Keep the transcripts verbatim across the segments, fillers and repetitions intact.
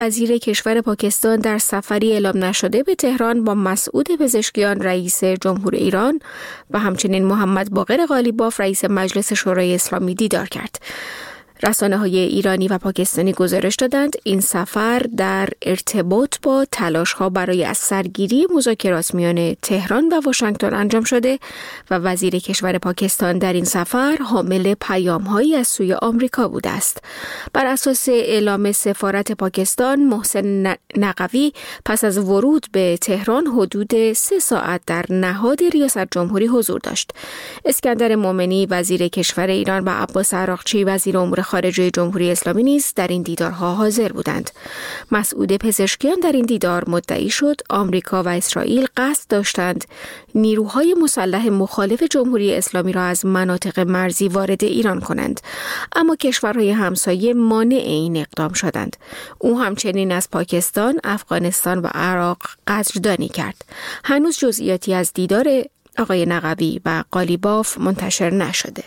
وزیر کشور پاکستان در سفری اعلام نشده به تهران با مسعود پزشکیان رئیس جمهور ایران و همچنین محمد باقر قالیباف رئیس مجلس شورای اسلامی دیدار کرد. رسانه‌های ایرانی و پاکستانی گزارش دادند این سفر در ارتباط با تلاش‌ها برای از سرگیری مذاکرات میان تهران و واشنگتن انجام شده و وزیر کشور پاکستان در این سفر حامل پیام‌هایی از سوی آمریکا بوده است. بر اساس اعلام سفارت پاکستان، محسن نقوی پس از ورود به تهران حدود سه ساعت در نهاد ریاست جمهوری حضور داشت. اسکندر مومنی وزیر کشور ایران و عباس عراقچی وزیر امور خارجه جمهوری اسلامی نیز در این دیدارها حاضر بودند. مسعود پزشکیان در این دیدار مدعی شد آمریکا و اسرائیل قصد داشتند نیروهای مسلح مخالف جمهوری اسلامی را از مناطق مرزی وارد ایران کنند، اما کشورهای همسایه مانع این اقدام شدند. او همچنین از پاکستان، افغانستان و عراق قدردانی کرد. هنوز جزئیاتی از دیدار آقای نقوی و قالیباف منتشر نشده.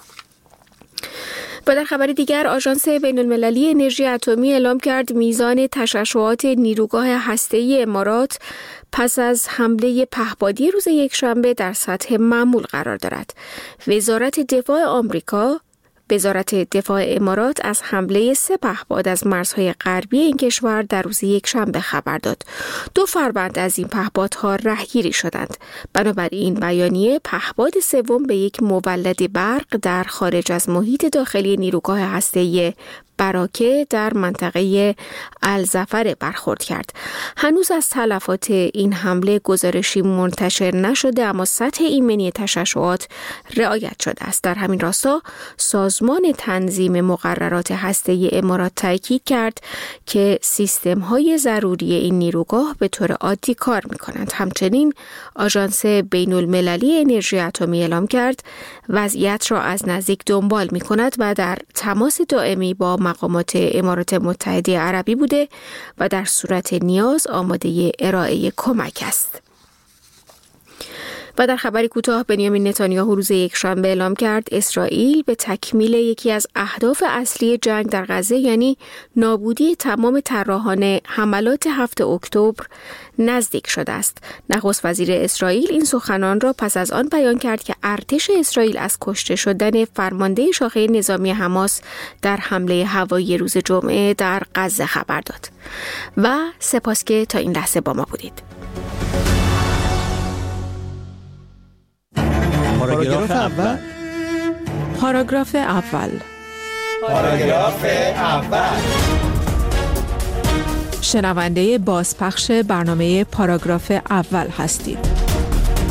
و در خبر دیگر، آژانس بین‌المللی انرژی اتمی اعلام کرد میزان تشعشعات نیروگاه هسته‌ای امارات پس از حمله پهپادی روز یکشنبه در سطح معمول قرار دارد. وزارت دفاع آمریکا وزارت دفاع امارات از حمله سه پهپاد از مرزهای غربی این کشور در روز یکشنبه خبر داد. دو فروند از این پهپادها رهگیری شدند. بنابراین بیانیه پهپاد سوم به یک مولد برق در خارج از محیط داخلی نیروگاه هسته‌ای براکه در منطقه الظفر برخورد کرد. هنوز از تلفات این حمله گزارشی منتشر نشده، اما سطح ایمنی تشعشعات رعایت شده است. در همین راستا سازمان تنظیم مقررات هسته‌ای امارات تاکید کرد که سیستم‌های ضروری این نیروگاه به طور عادی کار می‌کنند. همچنین آژانس بین‌المللی انرژی اتمی اعلام کرد وضعیت را از نزدیک دنبال می‌کند و در تماس دائمی با مقامات امارات متحده عربی بوده و در صورت نیاز آماده ارائه کمک است. و در خبری کوتاه، بنیامین نتانیاهو روز یکشنبه اعلام کرد اسرائیل به تکمیل یکی از اهداف اصلی جنگ در غزه، یعنی نابودی تمام طراحان حملات هفتم اکتبر، نزدیک شده است. نخست وزیر اسرائیل این سخنان را پس از آن بیان کرد که ارتش اسرائیل از کشته شدن فرمانده شاخه نظامی حماس در حمله هوایی روز جمعه در غزه خبر داد. و سپاس که تا این لحظه با ما بودید. پاراگراف اول. پاراگراف اول. پاراگراف اول. شنونده بازپخش برنامه پاراگراف اول هستید.